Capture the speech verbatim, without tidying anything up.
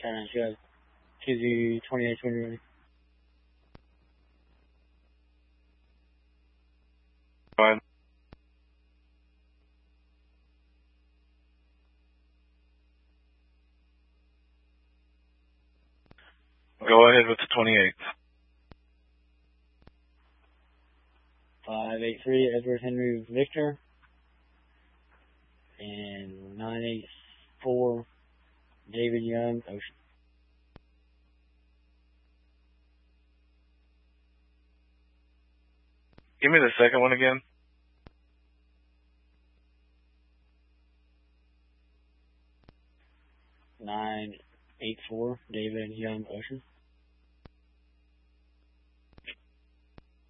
China, she has K Z twenty-eight twenty ready. Fine. Go ahead with the twenty-eight. five eight three Edward Henry Victor. And nine eight four David Young Ocean. Give me the second one again. nine eight four David Young Ocean.